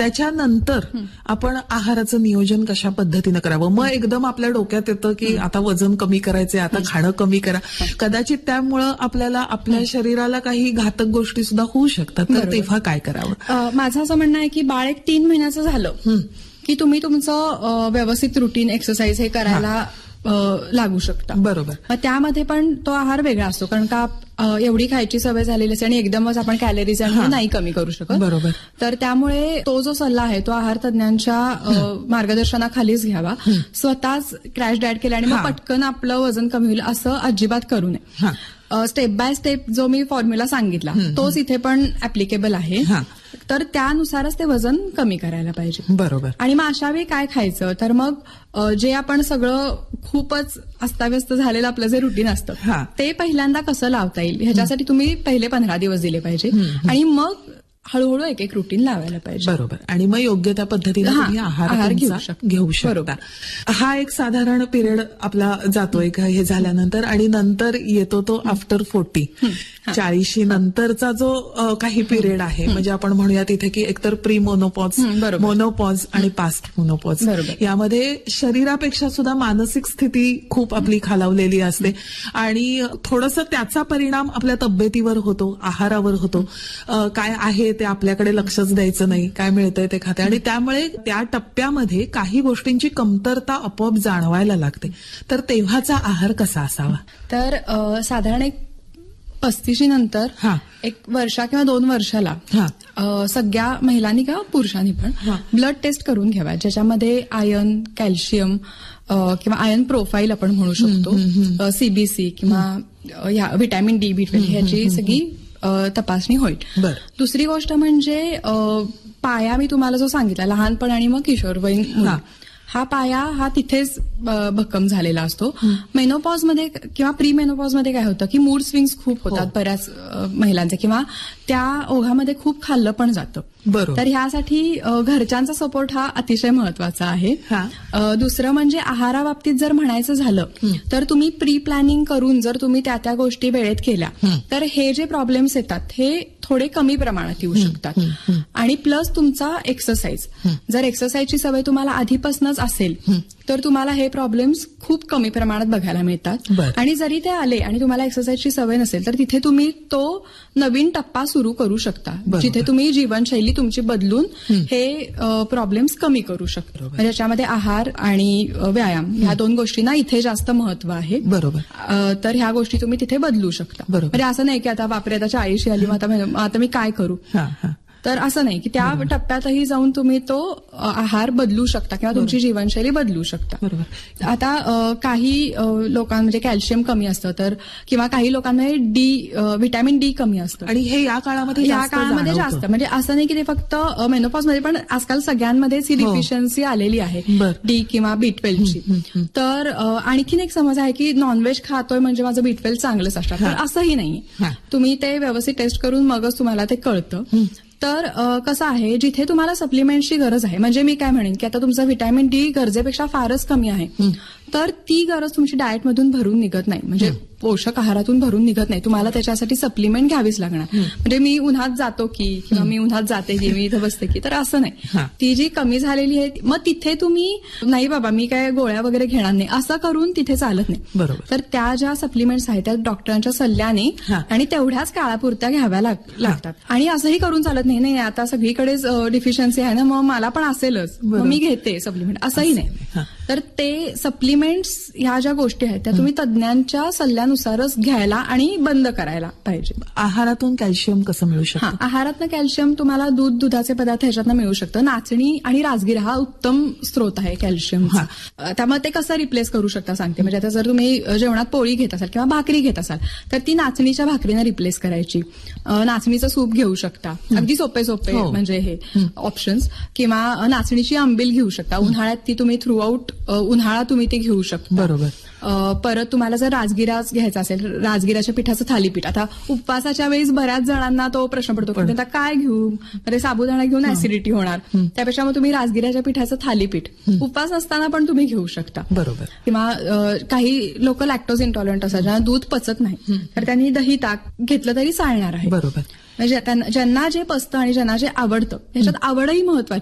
त्याच्यानंतर आपण आहाराचं नियोजन कशा पद्धतीनं करावं. मग एकदम आपल्या डोक्यात येतं की आता वजन कमी करायचंय, आता खाणं कमी करा. कदाचित त्यामुळं आपल्याला आपल्या शरीराला काही घातक गोष्टी सुद्धा होऊ शकतात. तर तेव्हा काय करावं? माझं असं म्हणणं आहे की बाळ एक 3 महिन्याचं झालं की तुम्ही तुमचं व्यवस्थित रुटीन एक्सरसाइज हे करायला लागू शकता. बरोबर. मग त्यामध्ये पण तो आहार वेगळा असतो, कारण का एवढी खायची सवय झालेली असते आणि एकदमच आपण कॅलरीज नाही कमी करू शकत. बरोबर. तर त्यामुळे तो जो सल्ला आहे तो आहार तज्ञांच्या मार्गदर्शनाखालीच घ्यावा. स्वतःच क्रॅश डाएट केला आणि मग पटकन आपलं वजन कमी होईल असं अजिबात करू नये. स्टेप बाय स्टेप जो मी फॉर्म्युला सांगितला तोच इथे पण ऍप्लिकेबल आहे. तर त्यानुसारच ते वजन कमी करायला पाहिजे. बरोबर. आणि मग अशा वेळी काय खायचं, तर मग जे आपण सगळं खूपच अस्ताव्यस्त झालेलं आपलं जे रुटीन असतं ते पहिल्यांदा कसं लावता येईल ह्याच्यासाठी तुम्ही पहिले 15 दिवस दिले पाहिजे आणि मग हळूहळू एक एक रुटीन लावायला पाहिजे. बरोबर. आणि मग योग्य त्या पद्धतीने तुम्ही आहार घेऊ शकता. हा एक साधारण पिरियड आपला जातोय का हे झाल्यानंतर, आणि नंतर येतो तो आफ्टर 40, 40 नंतरचा जो काही पिरियड आहे. म्हणजे आपण म्हणूया तिथे की एकतर प्री मोनोपॉज, मोनोपॉज आणि पास्ट मोनोपॉज. यामध्ये शरीरापेक्षा सुद्धा मानसिक स्थिती खूप आपली खालावलेली असते आणि थोडंसं त्याचा परिणाम आपल्या तब्येतीवर होतो, आहारावर होतो. काय आहे ते आपल्याकडे लक्षच द्यायचं नाही, काय मिळतंय ते खाते, आणि त्यामुळे त्या टप्प्यामध्ये काही गोष्टींची कमतरता आपोआप जाणवायला लागते. तर तेव्हाचा आहार कसा असावा? तर साधारण एक 35 नंतर 1 वर्षा किंवा 2 वर्षाला सगळ्या महिलांनी किंवा पुरुषांनी पण ब्लड टेस्ट करून घ्यावा, ज्याच्यामध्ये आयर्न, कॅल्शियम किंवा आयर्न प्रोफाईल आपण म्हणू शकतो, सीबीसी किंवा व्हिटॅमिन डी, B12 ह्याची सगळी तपासणी होईल. दुसरी गोष्ट म्हणजे पाया मी तुम्हाला जो सांगितला लहानपण आणि मग किशोरवयीन मुलं, हा पाया हा तिथेच भक्कम झालेला असतो. मेनोपॉजमध्ये किंवा प्री मेनोपॉजमध्ये काय होतं की मूड स्विंग्स खूप होतात बऱ्याच महिलांचे, किंवा त्या ओघामध्ये खूप खाल्लं पण जातं. तर ह्यासाठी घरच्यांचा सपोर्ट हा अतिशय महत्वाचा आहे. दुसरं म्हणजे आहाराबाबतीत जर म्हणायचं झालं तर तुम्ही प्री प्लॅनिंग करून जर तुम्ही त्या गोष्टी वेळेत केल्या तर हे जे प्रॉब्लेम्स येतात हे थोडे कमी प्रमाणात येऊ शकतात. आणि प्लस तुमचा एक्सरसाइज, जर एक्सरसाइजची सवय तुम्हाला आधीपासूनच असेल तर तुम्हाला हे प्रॉब्लेम्स खूप कमी प्रमाणात बघायला मिळतात. आणि जरी ते आले आणि तुम्हाला एक्सरसाइजची सवय नसेल तर तिथे तुम्ही तो नवीन टप्पा सुरू करू शकता, जिथे तुम्ही जीवनशैली तुमची बदलून हे प्रॉब्लेम्स कमी करू शकता. ज्याच्यामध्ये आहार आणि व्यायाम ह्या 2 गोष्टींना इथे जास्त महत्व आहे. बरोबर. तर ह्या गोष्टी तुम्ही तिथे बदलू शकता. म्हणजे असं नाही की आता बापरे आता 40 आली मग आता मी काय करू, तर असं नाही की त्या टप्प्यातही जाऊन तुम्ही तो आहार बदलू शकता किंवा तुमची जीवनशैली बदलू शकता. बरोबर. आता काही लोकांमध्ये कॅल्शियम कमी असतं, तर किंवा काही लोकांमध्ये व्हिटॅमिन डी कमी असतं, आणि हे या काळामध्ये जास्त म्हणजे असं नाही की ते फक्त मेनोपॉजमध्ये, पण आजकाल सगळ्यांमध्येच ही डिफिशियन्सी आलेली आहे डी किंवा B12ची. तर आणखीन एक समज आहे की नॉनव्हेज खातोय म्हणजे माझं B12 चांगलंच असणार, तर असंही नाहीये. तुम्ही ते व्यवस्थित टेस्ट करून मगच तुम्हाला ते कळतं. तर कसं आहे, जिथे तुम्हाला सप्लिमेंटची गरज आहे, म्हणजे मी काय म्हणेन की आता तुमचं व्हिटॅमिन डी गरजेपेक्षा फारच कमी आहे, तर ती गरज तुमची डाएटमधून भरून निघत नाही, म्हणजे पोषक आहारातून भरून निघत नाही. तुम्हाला त्याच्यासाठी सप्लिमेंट घ्यावीच लागणार. म्हणजे मी उन्हात जातो की किंवा मी उन्हात जाते की मी इथं बसते की, तर असं नाही. ती जी कमी झालेली आहे मग तिथे तुम्ही नाही बाबा मी काय गोळ्या वगैरे घेणार नाही असं करून तिथे चालत नाही. बरोबर. तर त्या ज्या सप्लिमेंट्स आहेत त्या डॉक्टरांच्या सल्ल्याने आणि तेवढ्याच काळापुरत्या घ्याव्या लागतात. आणि असंही करून चालत नाही आता सगळीकडेच डिफिशियन्सी आहे ना, मग मला पण असेलच मग मी घेते सप्लिमेंट, असंही नाही. तर ते सप्लिमेंट्स ह्या ज्या गोष्टी आहेत त्या तुम्ही तज्ञांच्या सल्ल्यानुसारच घ्यायला आणि बंद करायला पाहिजे. आहारातून कॅल्शियम कसं मिळू शकतं? आहारातनं कॅल्शियम तुम्हाला दुधाचे पदार्थ ह्याच्यातनं मिळू शकतं. नाचणी आणि राजगिरा हा उत्तम स्रोत आहे कॅल्शियमचा. त्यामुळे ते कसं रिप्लेस करू शकता सांगते. म्हणजे आता जर तुम्ही जेवणात पोळी घेत असाल किंवा भाकरी घेत असाल तर ती नाचणीच्या भाकरीने रिप्लेस करायची. नाचणीचं सूप घेऊ शकता, अगदी सोपे म्हणजे हे ऑप्शन्स. किंवा नाचणीची आंबील घेऊ शकता, उन्हाळ्यात ती तुम्ही थ्रू आउट उन्हाळा तुम्ही ते घेऊ शकता. बरोबर. परत तुम्हाला जर राजगिराच घ्यायचा असेल, राजगिराच्या पिठाचं थालीपीठ. आता उपवासाच्या वेळेस बऱ्याच जणांना तो प्रश्न पडतो की आता काय घेऊ, म्हणजे साबुदाणा घेऊन ऍसिडिटी होणार, त्यापेक्षा मग तुम्ही राजगिराच्या पिठाचं थालीपीठ उपवास नसताना पण तुम्ही घेऊ शकता. बरोबर. किंवा काही लोक लॅक्टोज इंटॉलरंट असतात, ज्यांना दूध पचत नाही, तर त्यांनी दही ताक घेतलं तरी चालणार आहे. बरोबर. म्हणजे ज्यांना जे पचतं आणि ज्यांना जे आवडतं, ह्याच्यात आवडही महत्वाची